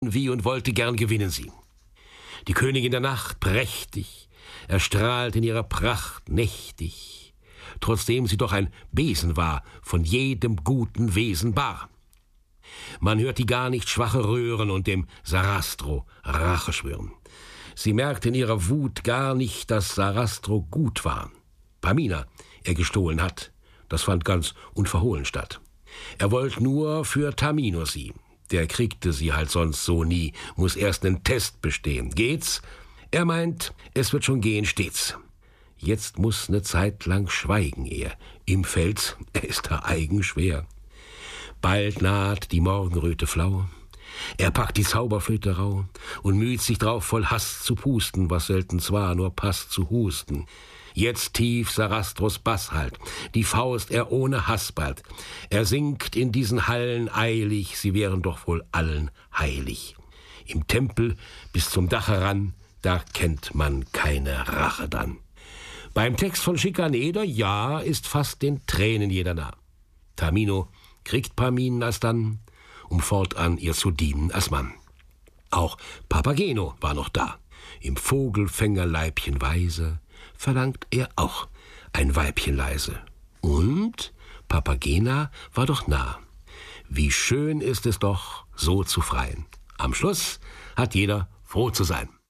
wie und wollte gern gewinnen sie. Die Königin der Nacht, prächtig, erstrahlt in ihrer Pracht nächtig, trotzdem sie doch ein Besen war, von jedem guten Wesen bar. Man hört die gar nicht schwache röhren und dem Sarastro Rache schwören. Sie merkt in ihrer Wut gar nicht, dass Sarastro gut war. Pamina er gestohlen hat, das fand ganz unverhohlen statt. Er wollte nur für Tamino sie. Der kriegte sie halt sonst so nie, muss erst nen Test bestehen. Geht's? Er meint, es wird schon gehen stets. Jetzt muss ne Zeit lang schweigen er. Im Fels, er ist da eigen schwer. Bald naht die Morgenröte flau. Er packt die Zauberflöte rau und müht sich drauf voll Hass zu pusten, was selten zwar nur passt zu husten. Jetzt tief Sarastros Bass halt, die Faust er ohne Hass bald. Er singt in diesen Hallen eilig, sie wären doch wohl allen heilig. Im Tempel bis zum Dach heran, da kennt man keine Rache dann. Beim Text von Schikaneder, ja, ist fast den Tränen jeder nah. Tamino kriegt Paminen alsdann, um fortan ihr zu dienen als Mann. Auch Papageno war noch da. Im Vogelfängerleibchen weise verlangt er auch ein Weibchen leise. Und Papagena war doch nah. Wie schön ist es doch, so zu freien. Am Schluss hat jeder froh zu sein.